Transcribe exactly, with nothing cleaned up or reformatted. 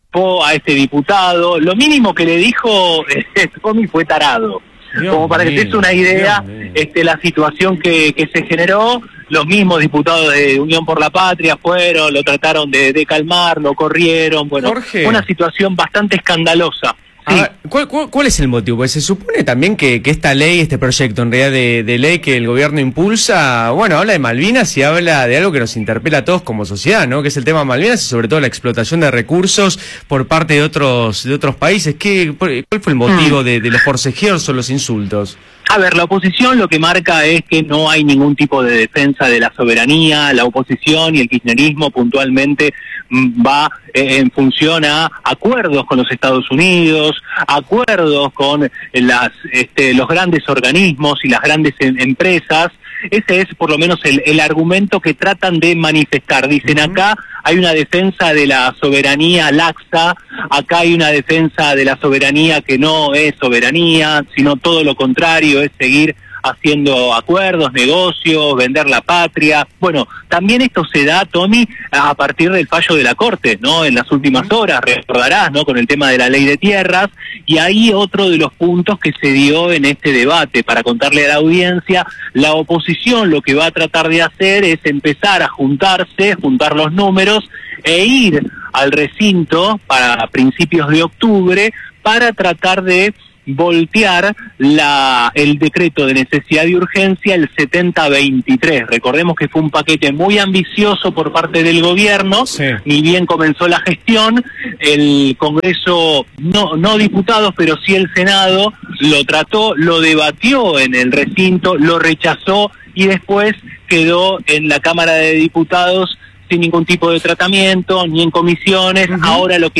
inculpó a este diputado. Lo mínimo que le dijo eh, Tommy fue tarado. Dios Como para mío, que te des una idea, este, la situación que, que se generó. Los mismos diputados de Unión por la Patria fueron, lo trataron de, de calmar, lo corrieron. Bueno, Jorge, una situación bastante escandalosa. Sí. Ah, ¿cuál, cuál, ¿Cuál es el motivo? Pues se supone también que, que esta ley, este proyecto en realidad de, de ley que el gobierno impulsa, bueno, habla de Malvinas y habla de algo que nos interpela a todos como sociedad, ¿no? Que es el tema de Malvinas y sobre todo la explotación de recursos por parte de otros de otros países. ¿Qué, ¿Cuál fue el motivo mm. de, de los forcejeos o los insultos? A ver, la oposición lo que marca es que no hay ningún tipo de defensa de la soberanía. La oposición y el kirchnerismo puntualmente va eh, en función a acuerdos con los Estados Unidos, acuerdos con las este, los grandes organismos y las grandes en, empresas. Ese es por lo menos el, el argumento que tratan de manifestar. Dicen, uh-huh. acá hay una defensa de la soberanía laxa, acá hay una defensa de la soberanía que no es soberanía, sino todo lo contrario, es seguir haciendo acuerdos, negocios, vender la patria. Bueno, también esto se da, Tommy, a partir del fallo de la Corte, ¿no? En las últimas horas, recordarás, ¿no? Con el tema de la ley de tierras, y ahí otro de los puntos que se dio en este debate. Para contarle a la audiencia, la oposición lo que va a tratar de hacer es empezar a juntarse, juntar los números e ir al recinto para principios de octubre para tratar de voltear la el decreto de necesidad y urgencia, el setenta veintitrés. Recordemos que fue un paquete muy ambicioso por parte del gobierno, sí. Ni bien comenzó la gestión, el Congreso, no, no diputados, pero sí el Senado, lo trató, lo debatió en el recinto, lo rechazó y después quedó en la Cámara de Diputados sin ningún tipo de tratamiento, ni en comisiones. Uh-huh. Ahora lo que